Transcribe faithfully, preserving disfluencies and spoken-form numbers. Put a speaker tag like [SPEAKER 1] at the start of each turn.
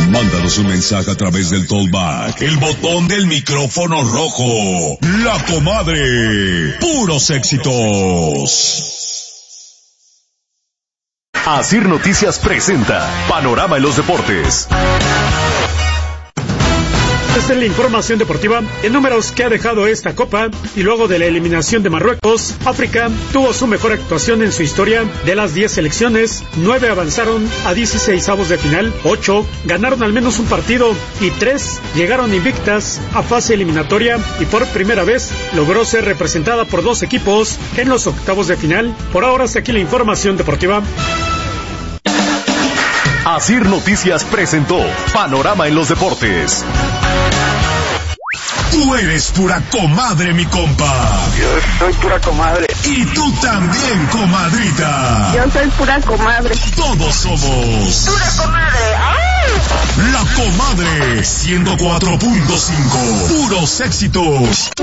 [SPEAKER 1] Mándanos un mensaje a través del Talkback, el botón del micrófono rojo. La Comadre. Puros éxitos.
[SPEAKER 2] Asir Noticias presenta Panorama en los Deportes.
[SPEAKER 3] Esta es la información deportiva en números que ha dejado esta Copa, y luego de la eliminación de Marruecos, África tuvo su mejor actuación en su historia. De las diez selecciones, nueve avanzaron a dieciseisavos de final, ocho ganaron al menos un partido y tres llegaron invictas a fase eliminatoria, y por primera vez logró ser representada por dos equipos en los octavos de final. Por ahora hasta aquí la información deportiva.
[SPEAKER 2] Asir Noticias presentó Panorama en los Deportes.
[SPEAKER 1] Tú eres pura comadre, mi compa.
[SPEAKER 4] Yo soy pura comadre.
[SPEAKER 1] Y tú también, comadrita.
[SPEAKER 5] Yo soy pura comadre.
[SPEAKER 1] Todos somos
[SPEAKER 5] pura comadre. ¡Ay!
[SPEAKER 1] La Comadre ciento cuatro punto cinco. Puros éxitos.